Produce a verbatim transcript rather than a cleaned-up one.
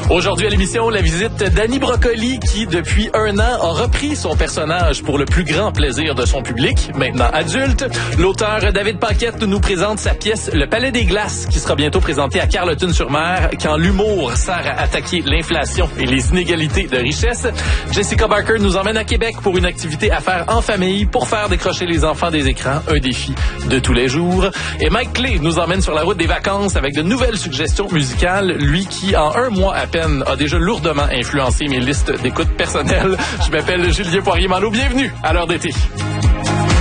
Aujourd'hui à l'émission, la visite d'Annie Brocoli qui, depuis un an, a repris son personnage pour le plus grand plaisir de son public, maintenant adulte. L'auteur David Paquette nous présente sa pièce Le Palais des Glaces qui sera bientôt présentée à Carleton-sur-Mer quand l'humour sert à attaquer l'inflation et les inégalités de richesse. Jessica Barker nous emmène à Québec pour une activité à faire en famille pour faire décrocher les enfants des écrans, un défi de tous les jours. Et Mike Clay nous emmène sur la route des vacances avec de nouvelles suggestions musicales, lui qui, en un mois à peine, a déjà lourdement influencé mes listes d'écoute personnelles. Je m'appelle Julien Poirier-Malo. Bienvenue à l'heure d'été.